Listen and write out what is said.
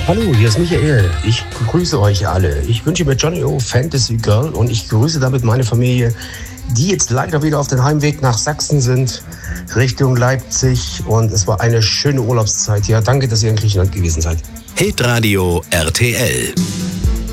Hallo, hier ist Michael. Ich grüße euch alle. Ich wünsche mir Johnny O Fantasy Girl und ich grüße damit meine Familie, die jetzt leider wieder auf dem Heimweg nach Sachsen sind, Richtung Leipzig. Und es war eine schöne Urlaubszeit. Ja, danke, dass ihr in Griechenland gewesen seid. Hitradio RTL.